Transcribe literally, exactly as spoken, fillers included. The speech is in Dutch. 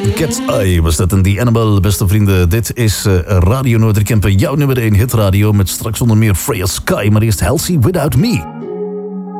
Cat's Eye was dat in The Animal, beste vrienden. Dit is uh, Radio Noorderkempen, jouw nummer één hitradio met straks onder meer Freya Sky, maar eerst Halsey Without Me.